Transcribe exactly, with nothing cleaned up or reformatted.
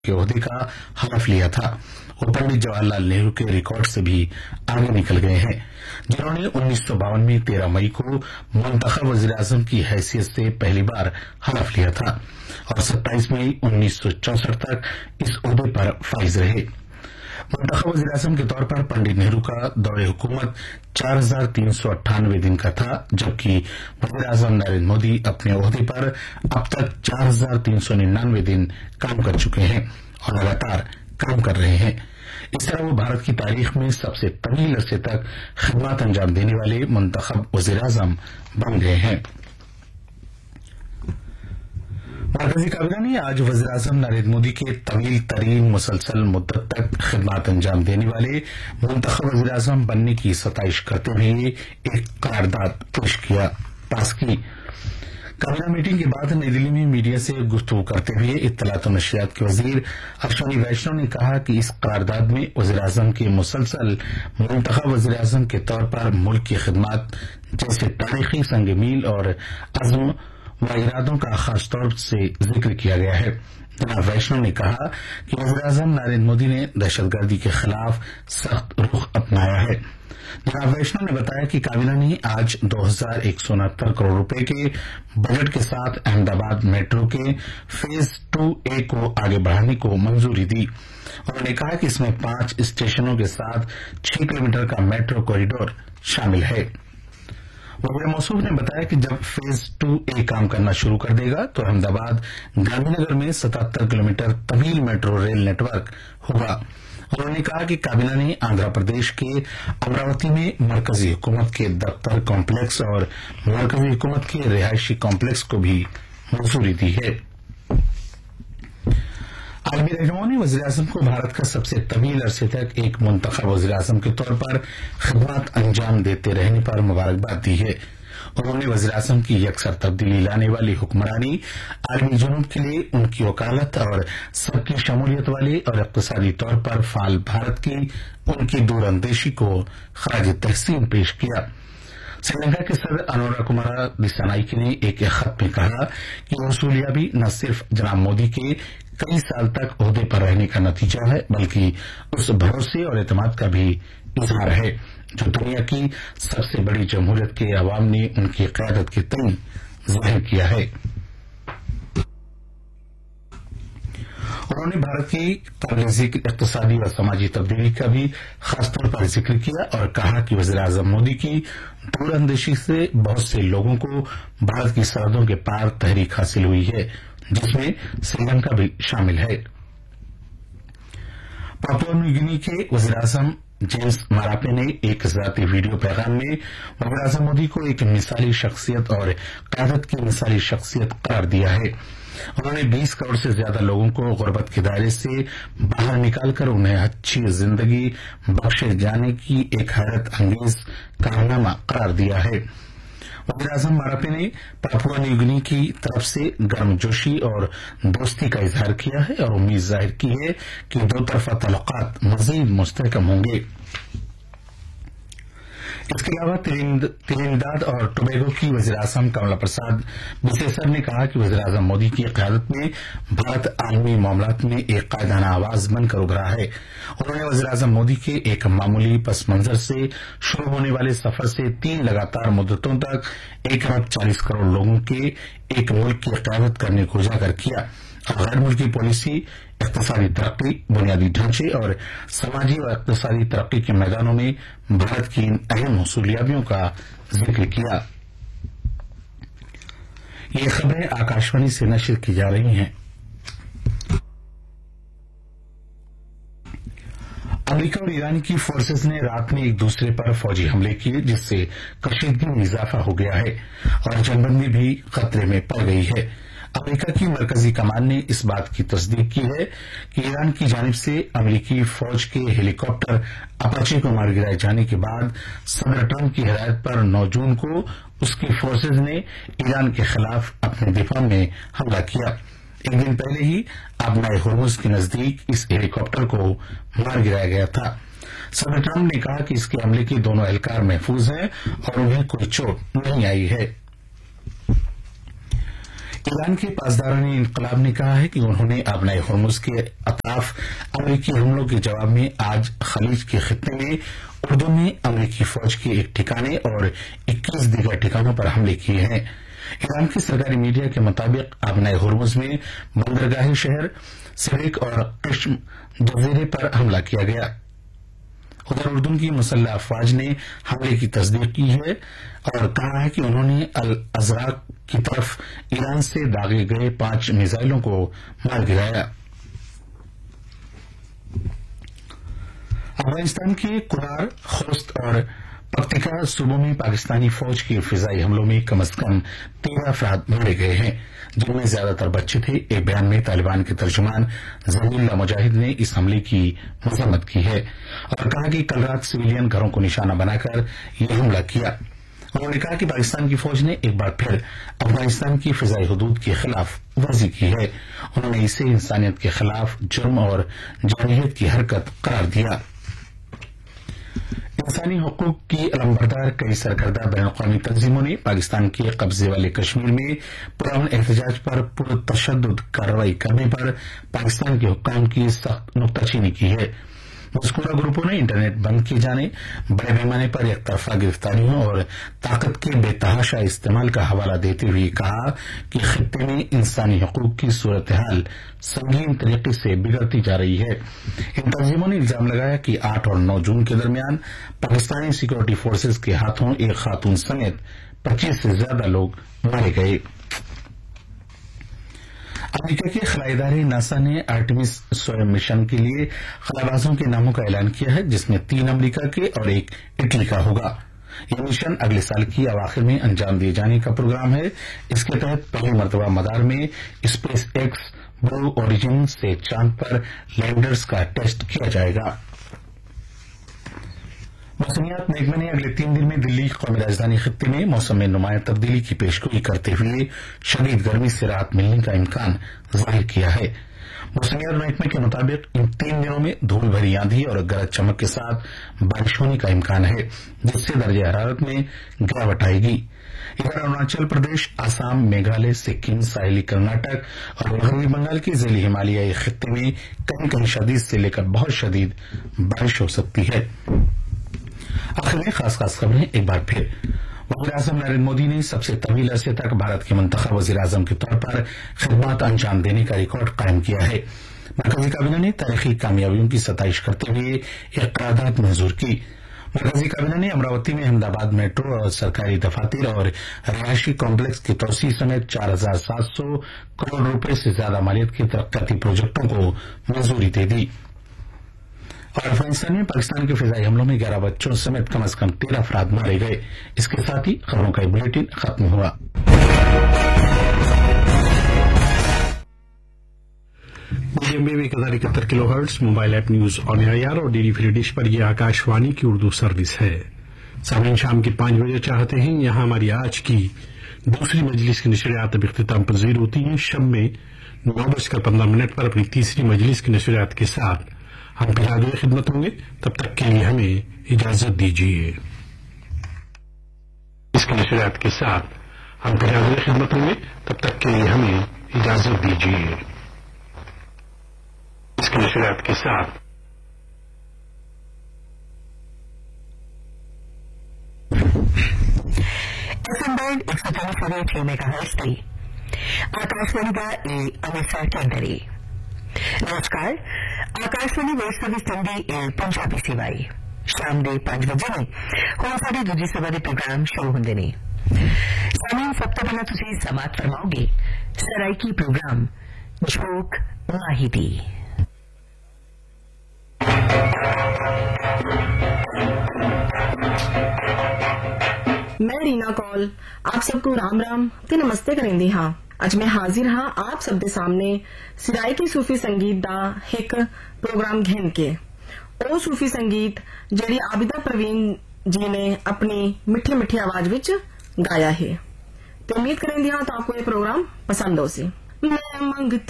के ओहदे का हलफ लिया था। वो पंडित जवाहरलाल नेहरू के रिकॉर्ड से भी आगे निकल गए हैं, जिन्होंने उन्नीस सौ बावन में तेरह मई को मुंतखब वज़ीर-ए-आज़म की हैसियत से पहली बार हलफ लिया था और सत्ताईस मई उन्नीस सौ चौसठ तक इस ओहदे पर फाइज रहे। मुंतखब वज़ीर-ए-आज़म के तौर पर पंडित नेहरू का दौरे हुकूमत चार हजार तीन सौ अट्ठानवे दिन का था, जबकि वज़ीर-ए-आज़म नरेंद्र मोदी अपने ओहदे पर अब तक चार हजार तीन सौ निन्यानवे दिन काम कर चुके हैं और लगातार काम कर रहे हैं। इस तरह वो भारत की तारीख में सबसे तवील अरसे तक खिदमत अंजाम देने वाले मुंतखब वज़ीर-ए-आज़म बन गए हैं। मरकजी काबिना ने आज वज़ीर-ए-आज़म नरेंद्र मोदी के तवील तरीन मुसलसल मुद्दत तक खिदमत अंजाम देने वाले मुंतखब वज़ीर-ए-आज़म बनने की सताइश करते हुए एक करारदाद पेश किया पास की। काबिना मीटिंग के बाद नई दिल्ली में मीडिया से गुफ्तगू करते हुए इत्तलात और नशरियात के वजीर अश्विनी वैष्णव ने कहा कि इस करारदाद में वज़ीर-ए-आज़म के मुसलसल मुंतखब वज़ीर-ए-आज़म के तौर पर मुल्क की खिदमत जैसे तारीखी संग मील और अज़्म व इरादों का खास तौर से जिक्र किया गया है। जनाब वैष्णव ने कहा कि वज़ीर-ए-आज़म नरेंद्र मोदी ने दहशतगर्दी के खिलाफ सख्त रुख अपनाया है। जनाब वैष्णव ने बताया कि काबिना ने आज दो हजार एक सौ उनहत्तर करोड़ रुपए के बजट के साथ अहमदाबाद मेट्रो के फेज टू ए को आगे बढ़ाने को मंजूरी दी। उन्होंने कहा कि इसमें पांच स्टेशनों के साथ छह किलोमीटर का मेट्रो कॉरिडोर शामिल है। वज़ीर मौसूफ ने बताया कि जब फेज टू ए काम करना शुरू कर देगा तो अहमदाबाद गांधीनगर में सतहत्तर किलोमीटर तवील मेट्रो रेल नेटवर्क होगा। उन्होंने कहा कि काबिना ने आंध्र प्रदेश के अमरावती में मरकजी हुकूमत के दफ्तर कॉम्प्लेक्स और मरकजी हुकूमत के रिहायशी कॉम्प्लेक्स को भी मंजूरी दी है। आलमी रहनुमाओं ने वज़ीर-ए-आज़म को भारत का सबसे तवील अरसे तक एक मुंतखब वज़ीर-ए-आज़म के तौर पर खिदमत अंजाम देते रहने पर मुबारकबाद दी है। उन्होंने वज़ीर-ए-आज़म की यकसर तब्दीली लाने वाली हुक्मरानी, आलमी जुनूब के लिए उनकी वकालत और सबकी शमूलियत वाले और इक़्तिसादी तौर पर फाल भारत की उनकी दूरअंदेशी को खराज तहसीन पेश किया। श्रीलंका के सदर अनुरा कुमारा दिसानाइके ने एक खत में कहा कि वसूलियाबी न सिर्फ जनाब मोदी के कई साल तक ओहदे पर रहने का नतीजा है, बल्कि उस भरोसे और एतमाद का भी इजहार है जो दुनिया की सबसे बड़ी जमहूरियत के अवाम ने उनकी क़यादत के तई ज़ाहिर किया है। उन्होंने भारत की काबिल-ए-ज़िक्र इक़्तिसादी व समाजी तब्दीली का भी खासतौर पर जिक्र किया और कहा कि वज़ीर-ए-आज़म मोदी की दूरअंदेशी से बहुत से लोगों को भारत की सरहदों के पार तहरीक हासिल हुई है, जिसमें श्रीलंका भी शामिल है। पापुआ न्यू गिनी के वज़ीर-ए-आज़म जेम्स मारापे ने एक ज़ाती वीडियो पैगाम में वज़ीर-ए-आज़म मोदी को एक मिसाली शख्सियत और क़यादत की मिसाली शख्सियत करार दिया है। उन्होंने बीस करोड़ से ज्यादा लोगों को गुर्बत के दायरे से बाहर निकालकर उन्हें अच्छी जिंदगी बख्शे जाने की एक हैरत अंगेज कारनामा करार दिया है। वज़ीर-ए-आज़म मारापे ने पापुआ न्यू गिनी की तरफ से गर्मजोशी और दोस्ती का इजहार किया है और उम्मीद जाहिर की है कि दो तरफा तल्लुकात मजीद मुस्तहकम होंगे। इसके अलावा त्रिनिदाद और टोबैगो की वज़ीर-ए-आज़म कमला प्रसाद बिसेसर ने कहा कि वज़ीर-ए-आज़म मोदी की क़यादत में भारत आलमी मामलात में एक कायदाना आवाज बनकर उभरा है। उन्होंने वज़ीर-ए-आज़म मोदी के एक मामूली पस मंजर से शुरू होने वाले सफर से तीन लगातार मुद्दतों तक एक अरब चालीस करोड़ लोगों के एक मुल्क की क़यादत करने को उजागर किया और गैर मुल्की पॉलिसी, इक़्तिसादी तरक्की, बुनियादी ढांचे और समाजी व इक़्तिसादी तरक्की के मैदानों में भारत की इन अहम हसूलियाबियों का जिक्र किया। ये खबरें आकाशवाणी से नशर की जा रही हैं। अमेरिका और ईरान की फोर्सेस ने रात में एक दूसरे पर फौजी हमले किए, जिससे कशीदगी में इजाफा हो गया है और जनबंदी भी खतरे में पड़ गई है। अमेरिका की मरकजी कमान ने इस बात की तस्दीक की है कि ईरान की जानिब से अमेरिकी फौज के हेलीकॉप्टर अपाचे को मार गिराए जाने के बाद सदर ट्रंप की हिदायत पर नौ जून को उसकी फोर्सेज ने ईरान के खिलाफ अपने दिफा में हमला किया। एक दिन पहले ही आबनाए हुर्मुज के नजदीक इस हेलीकॉप्टर को मार गिराया गया था। सदर ट्रंप ने कहा कि इसके हमले के दोनों एहलकार महफूज हैं और उन्हें कोई चोट नहीं आई है। ईरान के पासदारान इनकलाब ने कहा है कि उन्होंने अपने हुर्मुज के अतराफ अमरीकी हमलों के जवाब में आज खलीज के खित्ते में उर्दू में अमरीकी फौज के एक ठिकाने और इक्कीस दीगर ठिकानों पर हमले किए हैं। ईरान की सरकारी मीडिया के मुताबिक अपने हुर्मुज में बंदरगाही शहर सिरिक और किश्म जजीरे पर हमला किया गया। उधर उर्दू की मुसल्लह अफवाज ने हमले की तस्दीक की है और कहा है कि उन्होंने अल अजराक की तरफ ईरान से दागे गए पांच मिसाइलों को मार गिराया। अफगानिस्तान के कुरार, खोस्त और पख्तिका सूबों में पाकिस्तानी फौज के फिजाई हमलों में कम अज कम तेरह अफराद मारे गए हैं, जिनमें ज्यादातर बच्चे थे। एक बयान में तालिबान के तर्जुमान जमीउल्लाह मुजाहिद ने इस हमले की मजम्मत की है और कहा कि कल रात सिविलियन घरों को निशाना बनाकर यह हमला किया। उन्होंने कहा कि पाकिस्तान की फौज ने एक बार फिर अफगानिस्तान की फिजाई हदूद के खिलाफ वर्जी की है। उन्होंने इसे इंसानियत के खिलाफ जुर्म और जारहियत की हरकत करार दिया। इंसानी हकूक की अलमबरदार कई सरकर्दा बैन अवी तंजीमों ने पाकिस्तान के कब्जे वाले कश्मीर में पुरअमन एहतजाज पर पुरतशद्दुद कार्रवाई करने पर पाकिस्तान के हुक्काम की सख्त नुक्ताचीनी की है। मज़कूरा ग्रुपों ने इंटरनेट बंद किए जाने, बड़े पैमाने पर एकतरफा गिरफ्तारियों और ताकत के बेतहाशा इस्तेमाल का हवाला देते हुए कहा कि खित्ते में इंसानी हकूक की सूरत हाल संगीन तरीके से बिगड़ती जा रही है। इन तंजीमों ने इल्जाम लगाया कि आठ और नौ जून के दरमियान पाकिस्तानी सिक्योरिटी फोर्सेज के हाथों एक खातून समेत पच्चीस से ज्यादा लोग मारे गए। अमेरिका के खलाई इदारे नासा ने आर्टेमिस सोयम मिशन के लिए खलाबाजों के नामों का ऐलान किया है, जिसमें तीन अमेरिका के और एक इटली का होगा। यह मिशन अगले साल की अवाखिर में अंजाम दिए जाने का प्रोग्राम है। इसके तहत पहली मरतबा मदार में स्पेस एक्स ब्लू ओरिजिन से चांद पर लैंडर्स का टेस्ट किया जाएगा। मौसमियात महकमे ने अगले तीन दिन में दिल्ली कौमी राजधानी खित्ते में मौसम में नुमाया तब्दीली की पेशगोई करते हुए शदीद गर्मी से राहत मिलने का इम्कान जाहिर किया है। मौसमियात महकमे के मुताबिक इन तीन दिनों में धूल भरी आंधी और गरज चमक के साथ बारिश होने का इम्कान है, जिससे दर्जे हरारत में गिरावट आएगी। इधर अरुणाचल प्रदेश, आसाम, मेघालय, सिक्किम, साहिली कर्नाटक और मगरबी बंगाल के ज़िले हिमालयाई खित्ते में कहीं कहीं शदीद से लेकर बहुत शदीद बारिश हो सकती है। आखिर में खास खास खबरें एक बार फिर। वज़ीर आज़म नरेंद्र मोदी ने सबसे तवील अरसे तक भारत के मुंतखब वज़ीर आज़म के तौर पर खिदमत अंजाम देने का रिकॉर्ड कायम किया है। मरकजी काबीना ने तारीखी कामयाबियों की सताइश करते हुए एक करारदाद मंजूर की। मरकजी काबीना ने अमरावती में अहमदाबाद मेट्रो और सरकारी दफातर और रहायशी कॉम्प्लेक्स की तोसी समेत चार हजार सात सौ करोड़ रुपए से ज्यादा मालियत के तरक्याती प्रोजेक्टों को मंजूरी दे दी। और अफगानिस्तान में पाकिस्तान के फिजाई हमलों में ग्यारह बच्चों समेत कम अज कम तेरह अफराद मारे गए। इसके साथ ही खबरों का बुलेटिन खत्म हुआ। मीडियम वेव एक हजार इकहत्तर kilo hertz, mobile app news on AIR और डीडी फ्री डिश पर यह आकाशवाणी की उर्दू सर्विस है। सामने शाम के पांच बजे चाहते हैं यहां हमारी आज की दूसरी मजलिस की नशरियात अब इख्तिताम पजीर होती है। शब में नौ बजकर पंद्रह मिनट पर अपनी तीसरी मजलिस की नशरियात के साथ हम फिर आगे खिदमत होंगे। तब तक के लिए हमें इजाजत दीजिए। इसकी नशरियात के साथ हम फिर आगे खिदमत होंगे। तब तक के लिए हमें इजाजत दीजिए। इसकी नशरियात के साथ एफएम बैंड एक सौ चालीस पॉइंट छह मेगाहर्ट्ज थी आकाशवाणी का ए अमृतसर केंद्र। नमस्कार, आकाशवाणी वेस्ट पाकिस्तान की ए पंजाबी सेवाएं शाम के पांच बजे ने ਹੁਣ ਸਾਡੀ ਦੂਜੀ ਸਭਾ ਦੇ ਪ੍ਰੋਗਰਾਮ ਸ਼ੁਰੂ ਹੁੰਦੇ ਨੇ। ਸਾਮੀਨ ਸਭ ਤੋਂ ਪਹਿਲਾਂ ਤੁਸੀਂ ਸਮਾਤ ਫਰਮਾਓਗੇ ਸਰਾਇਕੀ ਪ੍ਰੋਗਰਾਮ ਝੋਕ ਮਾਹੀਦੀ। मैं रीना कौल आप सबको राम राम ते नमस्ते करेंदी हाँ। अज मैं हाजिर हाँ आप सब दे सामने सिराइकी सूफी संगीत दा एक प्रोग्राम घेन के ओ सूफी संगीत जेड़ी आबिदा प्रवीण जी ने अपनी मिठी मिठी आवाज विच गाया है। तो उम्मीद करेंदी हाँ तो आपको ये प्रोग्राम पसंद हो सी। मैं मंगती